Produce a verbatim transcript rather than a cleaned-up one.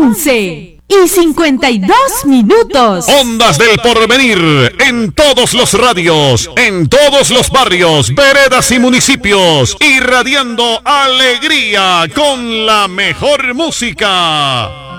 once y cincuenta y dos minutos. Ondas del Porvenir, en todos los radios, en todos los barrios, veredas y municipios, irradiando alegría con la mejor música.